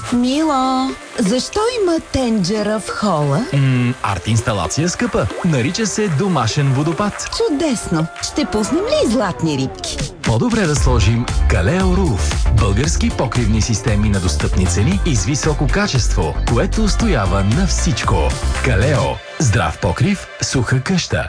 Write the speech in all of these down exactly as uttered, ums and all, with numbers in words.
Мило, защо има тенджера в хола? М, арт-инсталация скъпа. Нарича се домашен водопад. Чудесно! Ще пуснем ли златни рибки? По-добре да сложим Калео Руф. Български покривни системи на достъпни цени и с високо качество, което устоява на всичко. Калео. Здрав покрив, суха къща.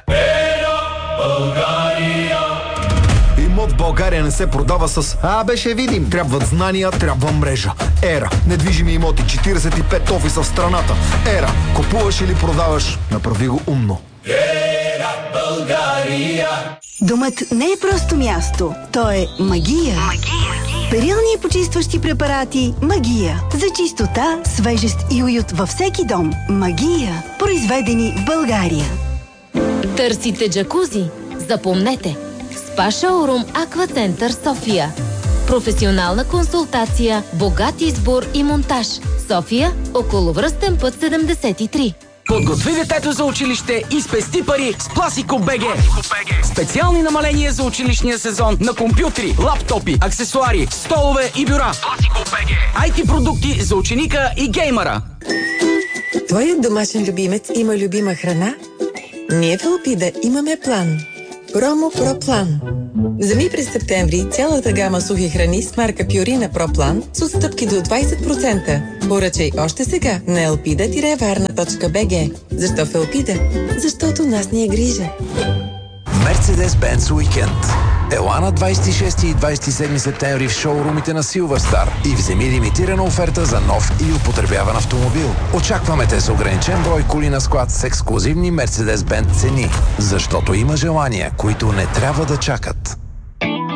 Имот в България не се продава с «А, беше видим». Трябват знания, трябва мрежа. Ера. Недвижими имоти, четиридесет и пет офиса в страната. Ера. Купуваш или продаваш? Направи го умно. Ера България. Домът не е просто място. То е магия. Магия. Перилни и почистващи препарати Магия. За чистота, свежест и уют във всеки дом. Магия. Произведени в България. Търсите джакузи? Запомнете. Спа Шоурум Аква Център София. Професионална консултация, богат избор и монтаж. София, околовръстен път седемдесет и три. Подготви детето за училище и спести пари с Пласико БГ. Специални намаления за училищния сезон на компютри, лаптопи, аксесуари, столове и бюра. Пласико БГ. ай ти продукти за ученика и геймъра. Твоят домашен любимец има любима храна? Ние в Елпида имаме план. Промо Проплан. Вземи през септември цялата гама сухи храни с марка Пюрина Проплан с отстъпки до двайсет процента. Поръчай още сега на елпида варна точка би джи. Защо в Елпида? Защото нас ни е грижа. Мерцедес-Бенц уикенд. Ела на двайсет и шести и двайсет и седми септември в шоурумите на Силверстар и вземи лимитирана оферта за нов и употребяван автомобил. Очакваме те с ограничен брой коли на склад с ексклузивни Мерцедес-Бенц цени, защото има желания, които не трябва да чакат.